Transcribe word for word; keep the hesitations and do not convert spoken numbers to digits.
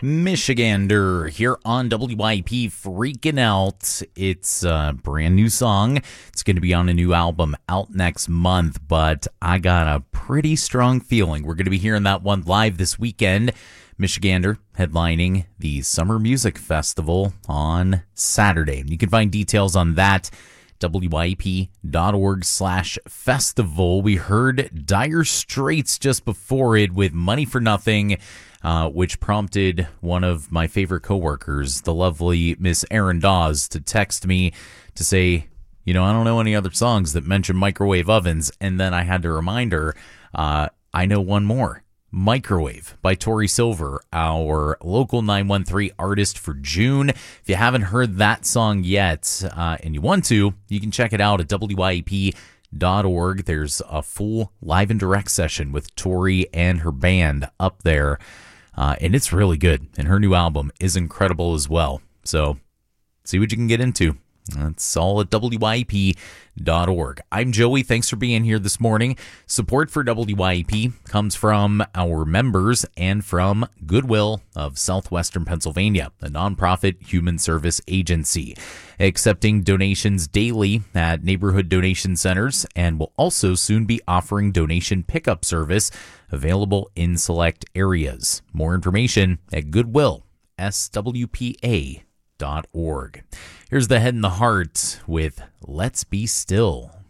Michigander here on W I P Freaking Out. It's a brand new song. It's going to be on a new album out next month, but I got a pretty strong feeling we're going to be hearing that one live this weekend. Michigander headlining the Summer Music Festival on Saturday. You can find details on that W I P dot org slash festival. We heard Dire Straits just before it with Money for Nothing, uh, which prompted one of my favorite coworkers, the lovely Miss Erin Dawes, to text me to say, you know, I don't know any other songs that mention microwave ovens. And then I had to remind her, uh, I know one more. Microwave by Tori Silver, our local nine one three artist for June. If you haven't heard that song yet uh, and you want to, you can check it out at W I P dot org. There's a full live and direct session with Tori and her band up there, uh, and it's really good. And her new album is incredible as well. So see what you can get into. That's all at W I P dot org. I'm Joey. Thanks for being here this morning. Support for W I P comes from our members and from Goodwill of Southwestern Pennsylvania, a nonprofit human service agency, accepting donations daily at neighborhood donation centers, and will also soon be offering donation pickup service available in select areas. More information at Goodwill, S W P A dot org. Here's the Head and the Heart with Let's Be Still.